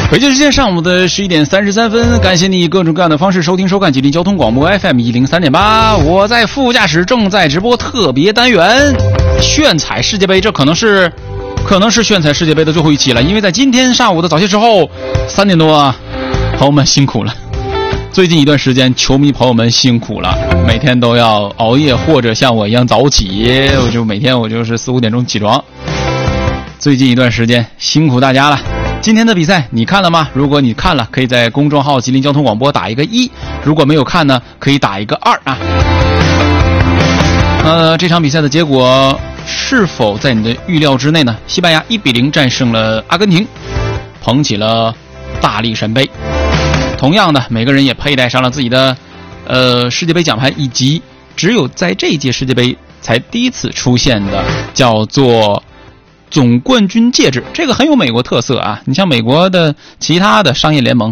北京时间上午的11点33分，感谢你以各种各样的方式收听收看吉林交通广播 FM 103.8，我在副驾驶正在直播特别单元炫彩世界杯，这可能是炫彩世界杯的最后一期了，因为在今天上午的早些时候3点多啊，朋友们辛苦了。最近一段时间球迷朋友们辛苦了，每天都要熬夜或者像我一样早起，每天我就是4、5点钟起床。最近一段时间辛苦大家了。今天的比赛你看了吗？如果你看了，可以在公众号吉林交通广播打一个1，如果没有看呢，可以打一个2啊。这场比赛的结果是否在你的预料之内呢？西班牙1-0战胜了阿根廷，捧起了大力神杯。同样的，每个人也佩戴上了自己的世界杯奖牌，以及只有在这一届世界杯才第一次出现的叫做总冠军戒指，这个很有美国特色啊！你像美国的其他的商业联盟